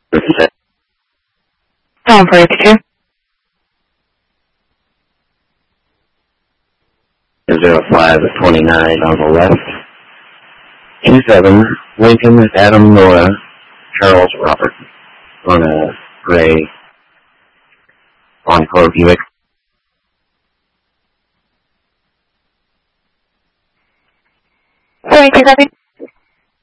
This is it. Down for you. 0529 on the left. 27, Lincoln, Adam, Nora, Charles, Robert. On a gray Encore Buick. 4827.